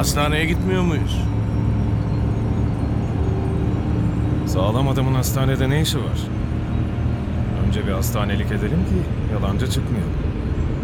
Hastaneye gitmiyor muyuz? Sağlam adamın hastanede ne işi var? Önce bir hastanelik edelim ki yalancı çıkmayalım.